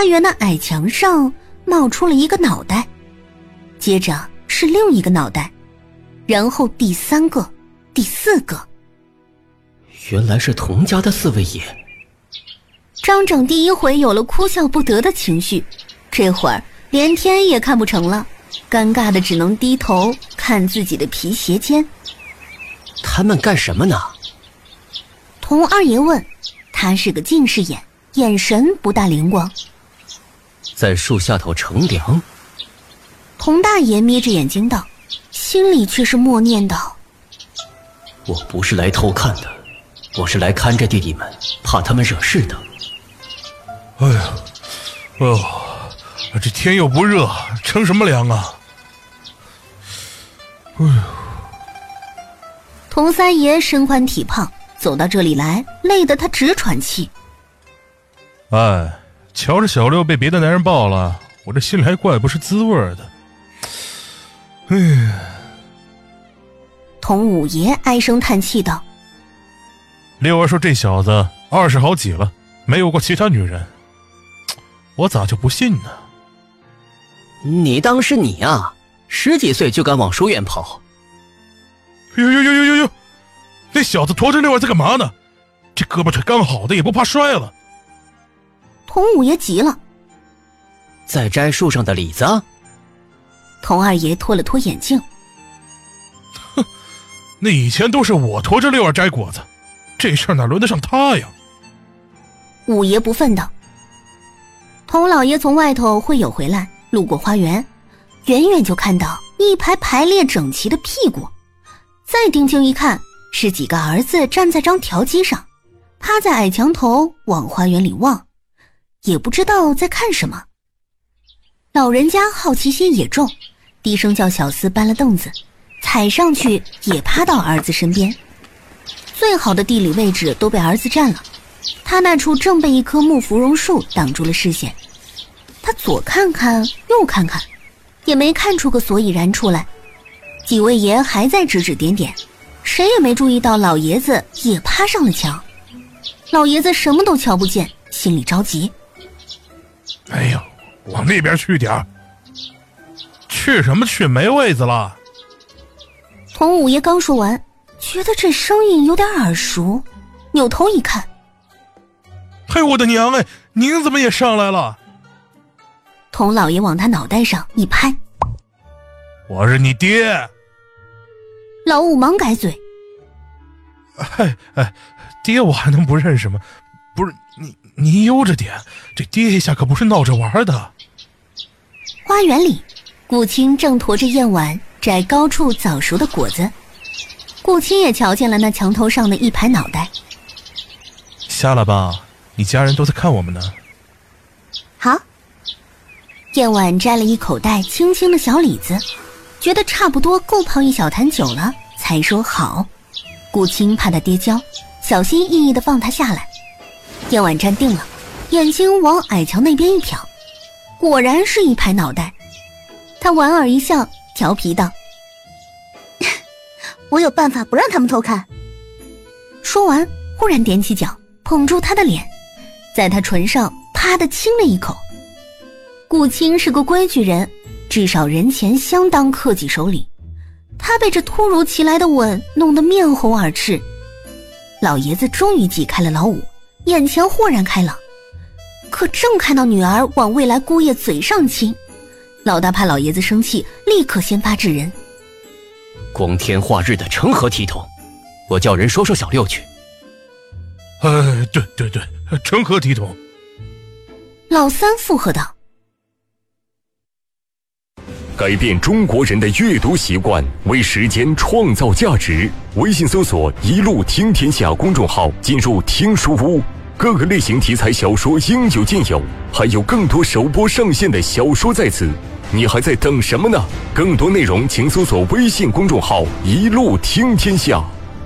花园的矮墙上冒出了一个脑袋，接着是另一个脑袋，然后第3个、第4个。 原来是童家的4位爷。 张整第一回有了哭笑不得的情绪，这会儿连天也看不成了，尴尬的只能低头看自己的皮鞋尖。 他们干什么呢？ 童二爷问，他是个近视眼，眼神不大灵光。 在树下头乘凉。 童大爷眯着眼睛道，心里却是默念道， 我不是来偷看的，我是来看着弟弟们，怕他们惹事的。 哎呀，这天又不热，乘什么凉啊？哎呦！ 童三爷身宽体胖，走到这里来，累得他直喘气。 哎，瞧着小六被别的男人抱了，我这心里还怪不是滋味的。哎呀！ 童五爷唉声叹气道：“ 六儿说这小子20好几了，没有过其他女人，我咋就不信呢？” 你当是你啊，10几岁就敢往书院跑？ 呦！那小子驮着六儿在干嘛呢？这胳膊腿刚好的，也不怕摔了。 童五爷急了：“ 在摘树上的李子？” 童二爷脱了脱眼镜：“ 哼，那以前都是我驮着六儿摘果子，这事儿哪轮得上他呀？” 五爷不忿道。童老爷从外头会友回来，路过花园，远远就看到一排排列整齐的屁股，再定睛一看，是几个儿子站在张条基上，趴在矮墙头往花园里望，也不知道在看什么。老人家好奇心也重，低声叫小厮搬了凳子，踩上去也趴到儿子身边。最好的地理位置都被儿子占了，他那处正被一棵木芙蓉树挡住了视线。他左看看右看看，也没看出个所以然出来。几位爷还在指指点点，谁也没注意到老爷子也趴上了墙。老爷子什么都瞧不见，心里着急。 哎呦，往那边去点儿。去什么去，没位子了。 童五爷刚说完，觉得这声音有点耳熟，扭头一看， 嘿，我的娘哎，您怎么也上来了？ 童老爷往他脑袋上一拍：“ 我是你爹。” 老五忙改嘴：“ 哎，爹我还能不认识吗？不是你悠着点，这爹一下可不是闹着玩的。” 花园里，顾青正驮着燕婉摘高处早熟的果子，顾青也瞧见了那墙头上的一排脑袋。 瞎了吧？你家人都在看我们呢。 好。燕婉摘了一口袋青青的小李子，觉得差不多够泡一小坛酒了，才说好。顾青怕他跌跤，小心翼翼地放他下来。燕婉站定了，眼睛往矮墙那边一瞟，果然是一排脑袋。他莞尔一笑，调皮道：“ 我有办法不让他们偷看。” 说完，忽然踮起脚，捧住他的脸，在他唇上啪地亲了一口。顾青是个规矩人，至少人前相当克己守礼，他被这突如其来的吻弄得面红耳赤。老爷子终于挤开了老五，眼前豁然开朗。可正看到女儿往未来姑爷嘴上亲，老大怕老爷子生气，立刻先发制人：“ 光天化日的成何体统？我叫人说小六去。” 对，成何体统？ 老三附和道。 改变中国人的阅读习惯，为时间创造价值。微信搜索“一路听天下”公众号，进入听书屋，各个类型题材小说应有尽有，还有更多首播上线的小说在此。你还在等什么呢？更多内容请搜索微信公众号“一路听天下”。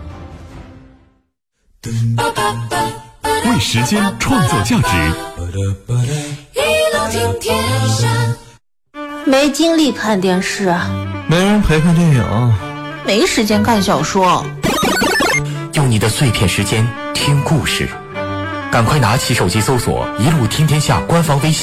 为时间创造价值， 一路听天下。 没精力看电视， 没人陪看电影， 没时间看小说， 用你的碎片时间听故事，赶快拿起手机搜索“一路听天下”官方微信。